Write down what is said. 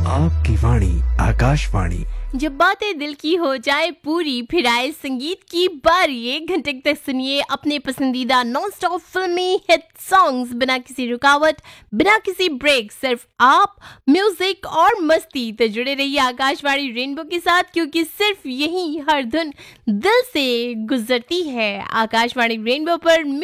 आपकी वाणी आकाशवाणी। जब बातें दिल की हो जाए पूरी, फिर आए संगीत की बारी। 1 घंटे तक सुनिए अपने पसंदीदा नॉन स्टॉप फिल्मी हिट सॉन्ग्स बिना किसी रुकावट, बिना किसी ब्रेक, सिर्फ आप, म्यूजिक और मस्ती। तो जुड़े रहिए आकाशवाणी रेनबो के साथ, क्योंकि सिर्फ यही हर धुन दिल से गुजरती है। आकाशवाणी रेनबो पर